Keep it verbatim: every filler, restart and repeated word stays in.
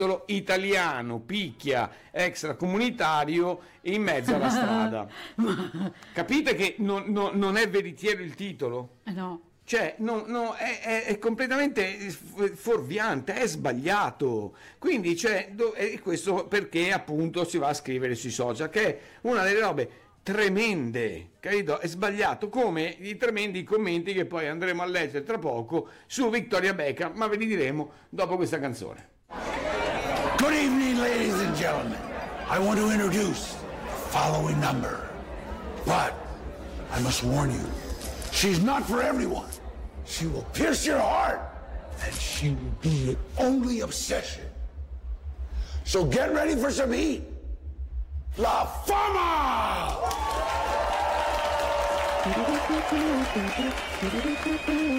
italiano picchia extracomunitario in mezzo alla strada. Capite che non, non, non è veritiero il titolo? No. Cioè, no, no, è, è, è completamente fuorviante, è sbagliato. Quindi, cioè, do, è questo perché appunto si va a scrivere sui social, che è una delle robe tremende, capito? È sbagliato, come i tremendi commenti che poi andremo a leggere tra poco su Victoria Beckham, ma ve li diremo dopo questa canzone. Good evening, ladies and gentlemen. I want to introduce the following number. But I must warn you, she's not for everyone. She will pierce your heart, and she will be your only obsession. So get ready for some heat. La Fama!